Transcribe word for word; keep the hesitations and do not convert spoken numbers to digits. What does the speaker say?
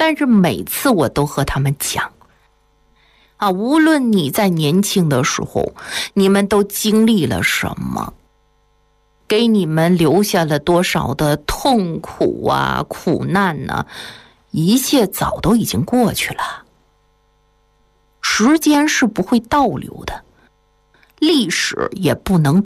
但是每次我都和他们讲啊，无论你在年轻的时候，你们都经历了什么，给你们留下了多少的痛苦啊、苦难呢、啊？一切早都已经过去了。时间是不会倒流的，历史也不能